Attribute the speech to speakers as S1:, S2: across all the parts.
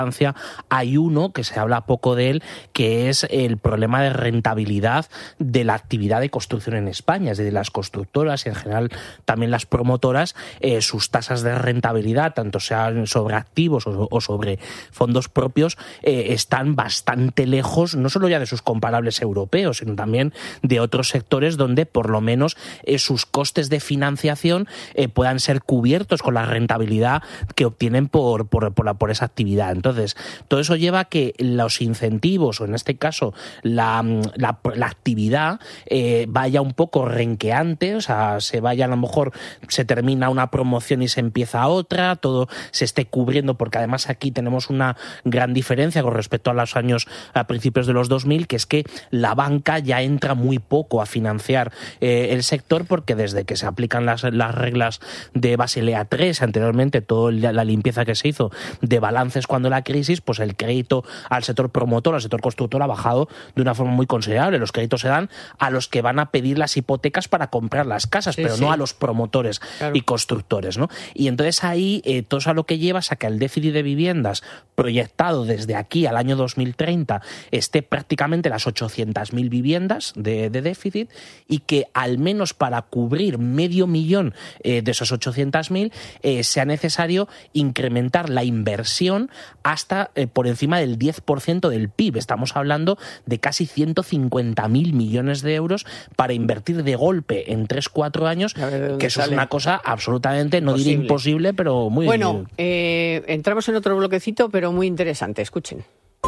S1: hay uno que se habla poco de él, que es el problema de rentabilidad de la actividad de construcción en España, es decir, las constructoras y en general también las promotoras, sus tasas de rentabilidad, tanto sean sobre activos o sobre fondos propios, están bastante lejos, no solo ya de sus comparables europeos, sino también de otros sectores donde por lo menos sus costes de financiación puedan ser cubiertos con la rentabilidad que obtienen por esa actividad. Entonces, todo eso lleva a que los incentivos, o en este caso la actividad, vaya un poco renqueante, o sea, se vaya, a lo mejor se termina una promoción y se empieza otra, todo se esté cubriendo, porque además aquí tenemos una gran diferencia con respecto a los años, a principios de los 2000, que es que la banca ya entra muy poco a financiar el sector, porque desde que se aplican las reglas de Basilea III, anteriormente toda la limpieza que se hizo de balances cuando la crisis, pues el crédito al sector promotor, al sector constructor ha bajado de una forma muy considerable. Los créditos se dan a los que van a pedir las hipotecas para comprar las casas, pero no a los promotores y constructores, ¿no? Y entonces ahí todo eso a lo que lleva es a que el déficit de viviendas proyectado desde aquí al año 2030 esté prácticamente las 800.000 viviendas de déficit, y que al menos para cubrir 500.000 de esos 800.000 sea necesario incrementar la inversión hasta por encima del 10% del PIB. Estamos hablando de casi 150.000 millones de euros para invertir de golpe en 3-4 años, que eso es una cosa absolutamente, no diré imposible, pero muy...
S2: Bueno, entramos en otro bloquecito, pero muy interesante. Escuchen.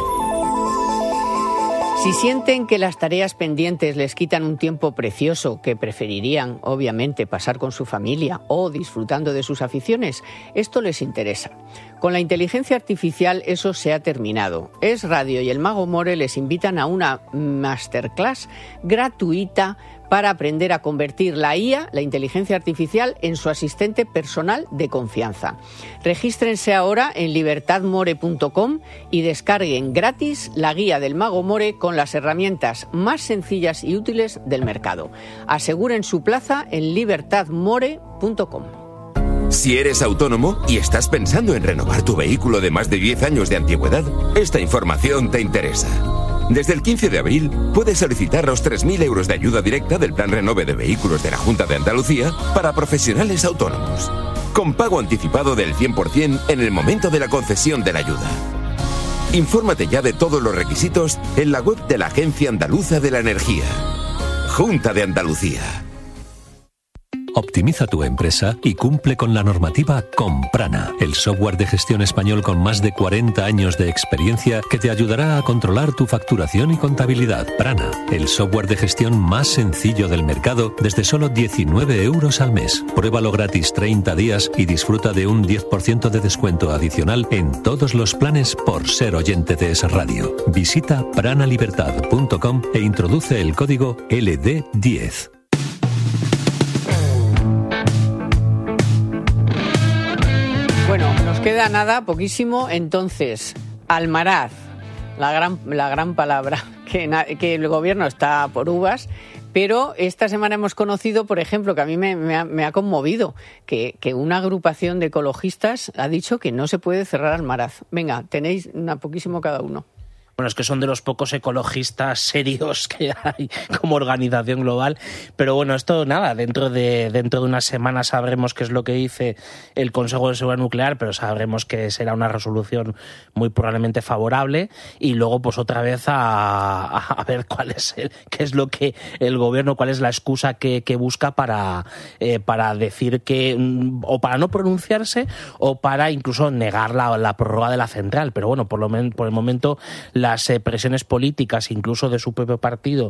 S2: Si sienten que las tareas pendientes les quitan un tiempo precioso que preferirían, obviamente, pasar con su familia o disfrutando de sus aficiones, esto les interesa. Con la inteligencia artificial eso se ha terminado. Es Radio y el Mago More les invitan a una masterclass gratuita para aprender a convertir la IA, la inteligencia artificial, en su asistente personal de confianza. Regístrense ahora en libertadmore.com y descarguen gratis la guía del Mago More con las herramientas más sencillas y útiles del mercado. Aseguren su plaza en libertadmore.com.
S3: Si eres autónomo y estás pensando en renovar tu vehículo de más de 10 años de antigüedad, esta información te interesa. Desde el 15 de abril puedes solicitar los 3.000 euros de ayuda directa del Plan Renove de Vehículos de la Junta de Andalucía para profesionales autónomos, con pago anticipado del 100% en el momento de la concesión de la ayuda. Infórmate ya de todos los requisitos en la web de la Agencia Andaluza de la Energía. Junta de Andalucía.
S4: Optimiza tu empresa y cumple con la normativa con Prana, el software de gestión español con más de 40 años de experiencia que te ayudará a controlar tu facturación y contabilidad. Prana, el software de gestión más sencillo del mercado desde solo 19 euros al mes. Pruébalo gratis 30 días y disfruta de un 10% de descuento adicional en todos los planes por ser oyente de Es Radio. Visita pranalibertad.com e introduce el código LD10.
S2: Bueno, nos queda nada, poquísimo. Entonces, Almaraz, la gran palabra, que el gobierno está por uvas, pero esta semana hemos conocido, por ejemplo, que a mí me ha conmovido, que una agrupación de ecologistas ha dicho que no se puede cerrar Almaraz. Venga, tenéis poquísimo cada uno.
S1: Bueno, es que son de los pocos ecologistas serios que hay como organización global, pero bueno, esto nada, dentro de una semana sabremos qué es lo que dice el Consejo de Seguridad Nuclear, pero sabremos que será una resolución muy probablemente favorable, y luego pues otra vez a ver qué es lo que el gobierno, cuál es la excusa que busca para decir que, o para no pronunciarse, o para incluso negar la prórroga de la central. Pero bueno, por el momento las presiones políticas, incluso de su propio partido,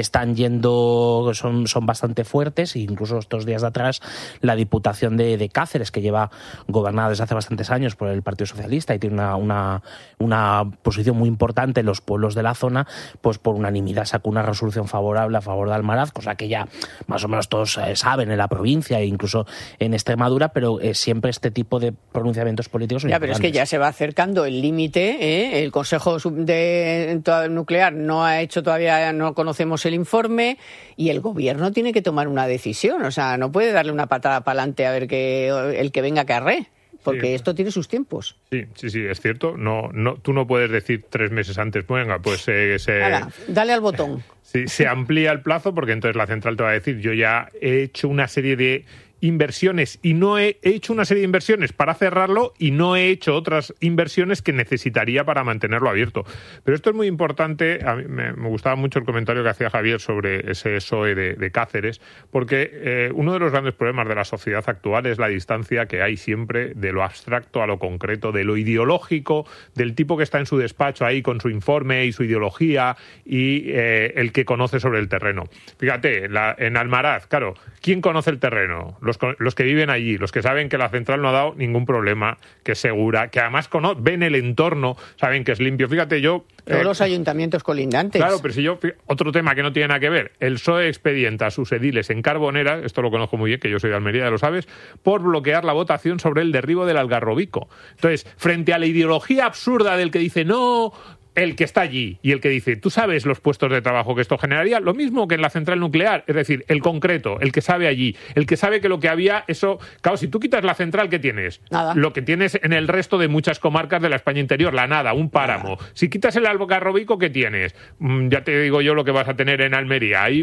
S1: son bastante fuertes. Incluso estos días de atrás la Diputación de Cáceres, que lleva gobernada desde hace bastantes años por el Partido Socialista y tiene una posición muy importante en los pueblos de la zona, pues por unanimidad sacó una resolución favorable a favor de Almaraz, cosa que ya más o menos todos saben en la provincia e incluso en Extremadura, pero siempre este tipo de pronunciamientos políticos son
S2: pero es que ya se va acercando el límite, el Consejo de Nuclear no ha hecho todavía, no conocemos el informe, y el gobierno tiene que tomar una decisión. O sea, no puede darle una patada para adelante a ver el que venga que arre. Porque esto tiene sus tiempos.
S5: Sí, es cierto. Tú no puedes decir 3 meses antes, venga, pues
S2: dale al botón.
S5: Sí, se amplía el plazo, porque entonces la central te va a decir, yo ya he hecho una serie de inversiones y no he hecho una serie de inversiones para cerrarlo y no he hecho otras inversiones que necesitaría para mantenerlo abierto. Pero esto es muy importante. A mí me gustaba mucho el comentario que hacía Javier sobre ese SOE de Cáceres, porque uno de los grandes problemas de la sociedad actual es la distancia que hay siempre de lo abstracto a lo concreto, de lo ideológico, del tipo que está en su despacho ahí con su informe y su ideología y el que conoce sobre el terreno. Fíjate, en Almaraz, claro, ¿quién conoce el terreno? Los que viven allí, los que saben que la central no ha dado ningún problema, que es segura, que además ven el entorno, saben que es limpio. Fíjate, yo...
S2: Todos los ayuntamientos colindantes.
S5: Claro, pero otro tema que no tiene nada que ver, el PSOE expedienta a sus ediles en Carbonera, esto lo conozco muy bien, que yo soy de Almería, ya lo sabes, por bloquear la votación sobre el derribo del Algarrobico. Entonces, frente a la ideología absurda del que dice no... el que está allí y el que dice, tú sabes los puestos de trabajo que esto generaría, lo mismo que en la central nuclear, es decir, el concreto, el que sabe allí, el que sabe que lo que había, eso, claro, si tú quitas la central, ¿qué tienes?
S2: Nada.
S5: Lo que tienes en el resto de muchas comarcas de la España interior, la nada, un páramo. Nada. Si quitas el Algarrobico, ¿qué tienes? Ya te digo yo lo que vas a tener en Almería. Hay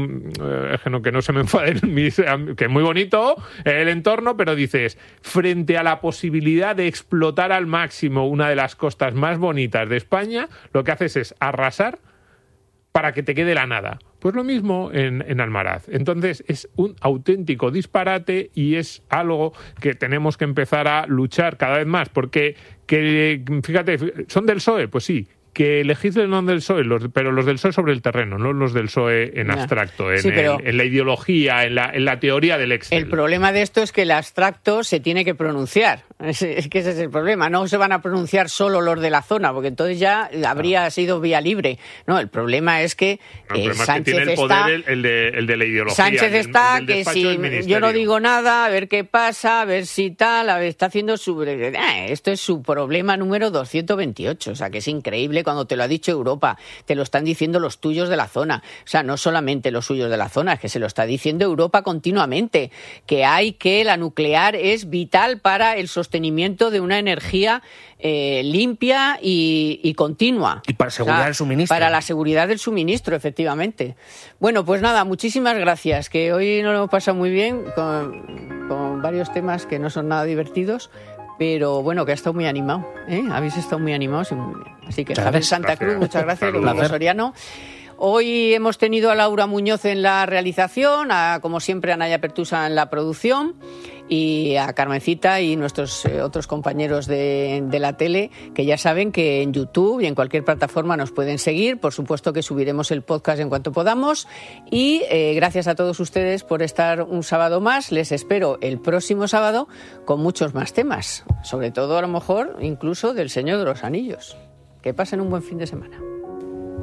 S5: que no se me enfaden, que es muy bonito el entorno, pero dices, frente a la posibilidad de explotar al máximo una de las costas más bonitas de España, lo que haces es arrasar para que te quede la nada. Pues lo mismo en Almaraz. Entonces es un auténtico disparate y es algo que tenemos que empezar a luchar cada vez más, porque fíjate, ¿son del PSOE? Pues sí. Que legislen no del PSOE, pero los del PSOE sobre el terreno, no los del PSOE en abstracto, en la ideología, en la teoría del Excel.
S2: El problema de esto es que el abstracto se tiene que pronunciar. Es que ese es el problema. No se van a pronunciar solo los de la zona, porque entonces ya habría sido vía libre. No, el problema es que Sánchez
S5: tiene el poder el de la ideología.
S2: Sánchez está el que si yo no digo nada, a ver qué pasa, a ver si tal, está haciendo esto es su problema número 228, o sea que es increíble. Cuando te lo ha dicho Europa, te lo están diciendo los tuyos de la zona. O sea, no solamente los suyos de la zona, es que se lo está diciendo Europa continuamente, que la nuclear es vital para el sostenimiento de una energía limpia y continua.
S1: Y para seguridad del suministro.
S2: Para la seguridad del suministro, efectivamente. Bueno, pues nada, muchísimas gracias, que hoy nos lo hemos pasado muy bien con varios temas que no son nada divertidos. Pero bueno, que ha estado muy animado, ¿eh? Habéis estado muy animados y muy bien. Así que Javier Santa Cruz, muchas gracias, Domingo Soriano. Hoy hemos tenido a Laura Muñoz en la realización, como siempre a Naya Pertusa en la producción y a Carmencita y nuestros otros compañeros de la tele, que ya saben que en YouTube y en cualquier plataforma nos pueden seguir. Por supuesto que subiremos el podcast en cuanto podamos y gracias a todos ustedes por estar un sábado más. Les espero el próximo sábado con muchos más temas, sobre todo a lo mejor incluso del Señor de los Anillos. Que pasen un buen fin de semana.